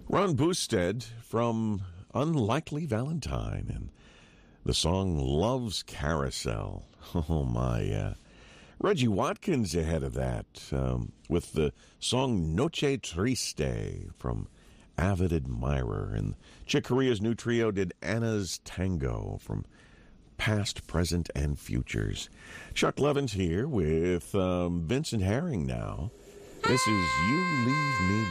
Ron Boosted from Unlikely Valentine and the song Love's Carousel. Oh, my. Reggie Watkins ahead of that with the song Noche Triste from Avid Admirer. And Chick Corea's new trio did Anna's Tango from Past, Present, and Futures. Chuck Levins here with Vincent Herring now. This is You Leave Me